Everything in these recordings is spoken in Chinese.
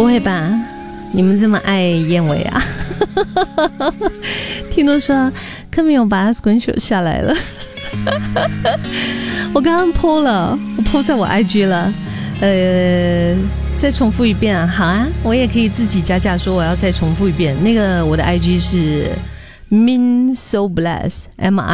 不会吧？你们这么爱燕尾啊？听说说柯明勇把他 screenshot 下来了。我刚刚 po 了，我 po 在我 IG 了。再重复一遍啊？好啊，我也可以自己加说我要再重复一遍。那个我的 IG 是 Minsoblessed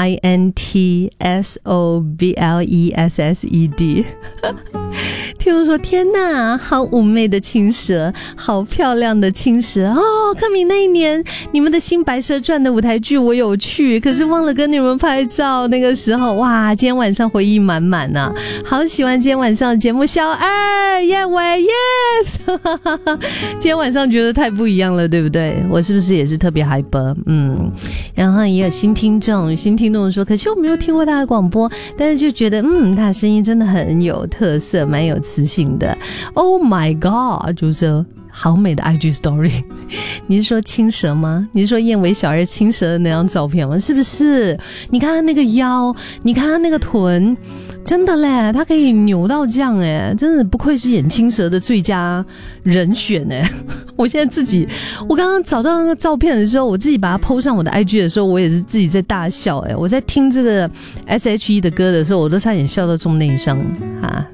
MINTSOBLESSED。听说天哪，好妩媚的青蛇，好漂亮的青蛇哦！柯明那一年你们的新白蛇传的舞台剧我有去，可是忘了跟你们拍照。那个时候哇，今天晚上回忆满满啊，好喜欢今天晚上的节目。小二燕尾 yes 今天晚上觉得太不一样了，对不对？我是不是也是特别 hyper？ 然后也有新听众说，可是我没有听过他的广播，但是就觉得他的声音真的很有特色，蛮有磁性的。 Oh my god， 就是好美的 IG story。 你是说青蛇吗？你是说燕尾小二青蛇的那张照片吗？是不是？你看他那个腰，你看他那个臀，真的嘞，他可以扭到这样耶，真的不愧是演青蛇的最佳人选耶。我现在我刚刚找到那个照片的时候，我自己把它 po 上我的 IG 的时候，我也是自己在大笑耶。我在听这个 SHE 的歌的时候，我都差点笑到中内伤哈。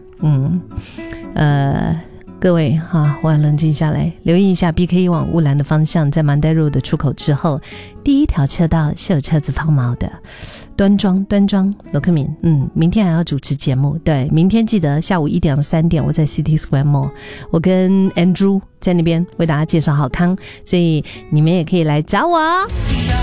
各位哈，我要冷静下来，留意一下 BK 往乌兰的方向，在 Monday Road 的出口之后，第一条车道是有车子抛锚的。端庄罗克敏，明天还要主持节目，对，明天记得下午1点到3点，我在 City Square Mall， 我跟 Andrew 在那边为大家介绍好康，所以你们也可以来找我。